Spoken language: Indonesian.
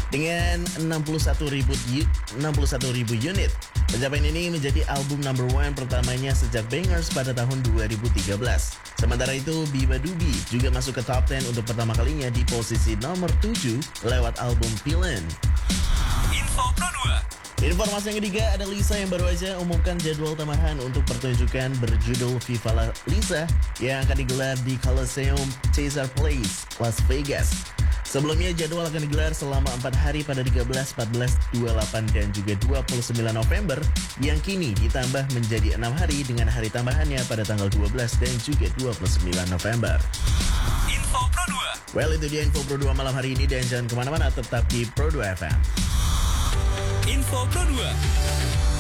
dengan 61.000 unit. Pencapaian ini menjadi album number one pertamanya sejak Bangers pada tahun 2013. Sementara itu, Biba Dubi juga masuk ke top 10 untuk pertama kalinya di posisi nomor 7 lewat album Feelin'. Info Pro 2. Informasi yang ketiga, ada Lisa yang baru aja umumkan jadwal tambahan untuk pertunjukan berjudul Viva La Lisa yang akan digelar di Coliseum Caesars Palace, Las Vegas. Sebelumnya jadwal akan digelar selama 4 hari pada 13, 14, 28, dan juga 29 November yang kini ditambah menjadi 6 hari dengan hari tambahannya pada tanggal 12 dan juga 29 November. Info Pro 2. Well, itu dia Info Pro 2 malam hari ini dan jangan kemana-mana, tetap di Pro 2 FM. Info Pro 2.